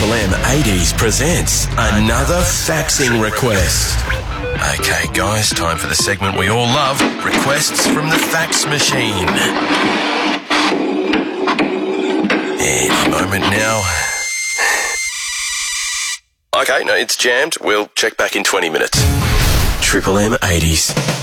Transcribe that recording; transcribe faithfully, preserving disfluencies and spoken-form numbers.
Triple M eighties presents another faxing request. Okay, guys, time for the segment we all love, requests from the fax machine. Any moment now. Okay, no, it's jammed. We'll check back in twenty minutes. Triple M eighties.